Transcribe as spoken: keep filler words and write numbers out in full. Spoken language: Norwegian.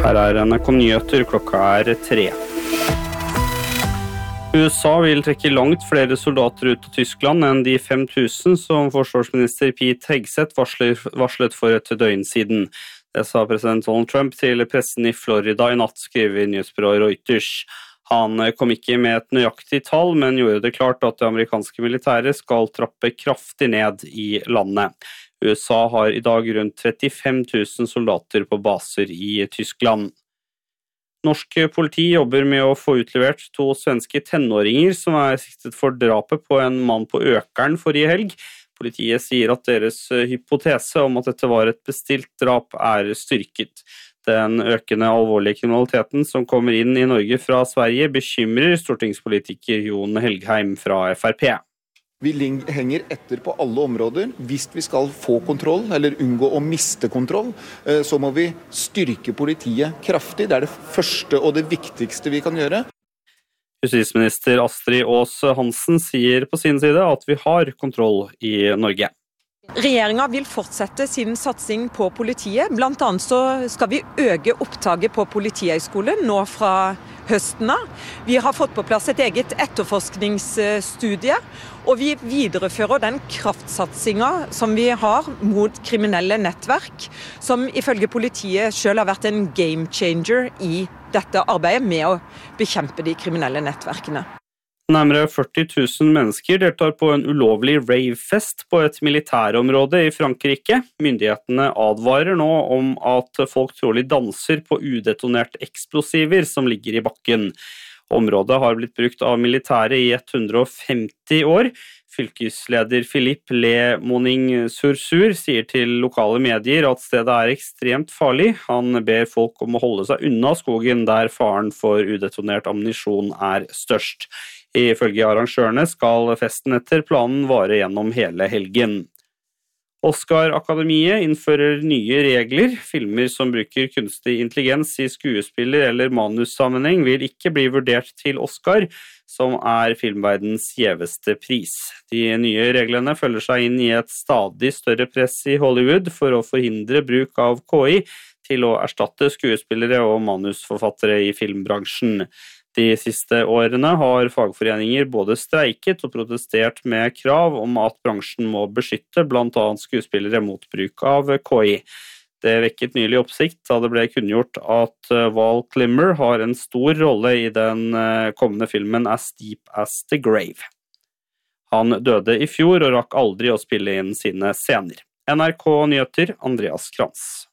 Her er N R K Nyheter, klokka er tre. U S A vil trekke langt flere soldater ut av Tyskland enn de fem tusen som forsvarsminister Pete Hegseth varslet for et døgn siden. Det sa president Donald Trump til pressen i Florida i natt, skriver nyhetsbyrået Reuters. Han kom ikke med et nøyaktig tall, men gjorde det klart at det amerikanske militæret skal trappe kraftig ned i landet. U S A har i dag rundt trettifem tusen soldater på baser i Tyskland. Norsk politi jobber med å få utlevert to svenske tenåringer som er siktet for drapet på en mann på Økern forrige helg. Politiet sier at deres hypotese om at dette var et bestilt drap er styrket. Den økende alvorlige kriminaliteten som kommer inn i Norge fra Sverige bekymrer stortingspolitiker Jon Helgheim fra F R P. Vi henger etter på alle områder. Hvis vi skal få kontroll, eller unngå å miste kontroll, så må vi styrke politiet kraftig. Det er det første og det viktigste vi kan gjøre. Justisminister Astrid Aas Hansen sier på sin side at vi har kontroll i Norge. Regjeringen vil fortsette sin satsing på politiet. Blant annet så skal vi øke opptaket på Politihøgskolen nå fra høsten av. Vi har fått på plass et eget etterforskningsstudie, og vi viderefører den kraftsatsingen som vi har mot kriminelle nettverk, som ifølge politiet selv har vært en game changer i dette arbeidet med å bekjempe de kriminelle nettverkene. Nærmere førti tusen mennesker deltar på en ulovlig ravefest på et militærområde i Frankrike. Myndighetene advarer nå om at folk trolig danser på udetonert eksplosiver som ligger i bakken. Området har blitt brukt av militæret i hundre og femti år. Fylkesleder Philippe Le Moning-Sursur sier til lokale medier at stedet er ekstremt farlig. Han ber folk om å holde seg unna skogen der faren for udetonert ammunisjon er størst. Ifølge arrangørene skal festen etter planen vare gjennom hele helgen. Oscar-akademiet innfører nye regler. Filmer som bruker kunstig intelligens i skuespiller- eller manussammenheng vil ikke bli vurdert til Oscar, som er filmverdens gjeveste pris. De nye reglene følger seg inn i et stadig større press i Hollywood for å forhindre bruk av K I til å erstatte skuespillere og manusforfattere i filmbransjen. De siste årene har fagforeninger både streiket og protestert med krav om at bransjen må beskytte blant annet skuespillere mot bruk av K I. Det vekket nylig oppsikt da det ble kunngjort at Val Kilmer har en stor rolle i den kommende filmen As Deep as the Grave. Han døde i fjor og rakk aldri å spille inn sine scener. N R K Nyheter, Andreas Krantz.